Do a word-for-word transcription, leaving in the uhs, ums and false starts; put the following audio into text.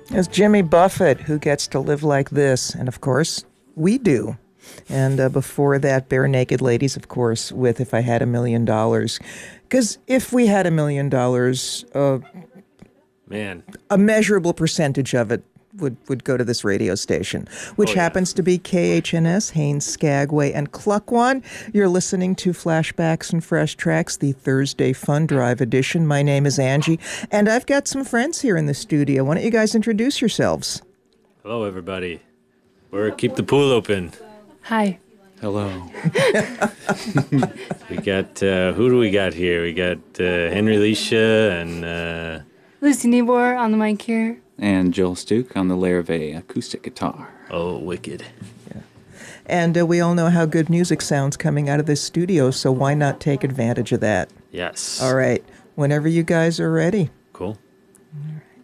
As Jimmy Buffett, who gets to live like this, and of course, we do. And uh, before that, Bare Naked Ladies, of course, with If I Had a Million Dollars. Because if we had a million dollars, uh, man, a measurable percentage of it would, would go to this radio station, which Oh, yeah. happens to be K H N S, Haines, Skagway, and Cluckwan. You're listening to Flashbacks and Fresh Tracks, the Thursday Fun Drive edition. My name is Angie, and I've got some friends here in the studio. Why don't you guys introduce yourselves? Hello, everybody. We're Keep the Pool Open. Hi. Hello. We got, uh, who do we got here? We got uh, Henry Leisha and... Uh, Lucy Niebuhr on the mic here. And Joel Stuke on the Larrivee acoustic guitar. oh, wicked. And uh, we all know how good music sounds coming out of this studio, so why not take advantage of that? Yes. All right. Whenever you guys are ready. Cool. All right.